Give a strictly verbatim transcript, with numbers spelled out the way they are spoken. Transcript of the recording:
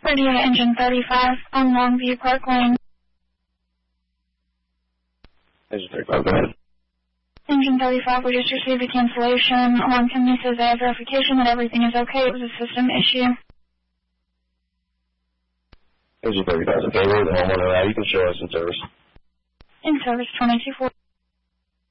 Radio Engine thirty-five on Longview Park Lane. Engine thirty-five, go ahead. Engine thirty-five, we just received a cancellation. Alarm company says they have verification that everything is okay. It was a system issue. Engine thirty-five, okay, we're the homeowner now. You can show us in service. In service, twenty-two forty.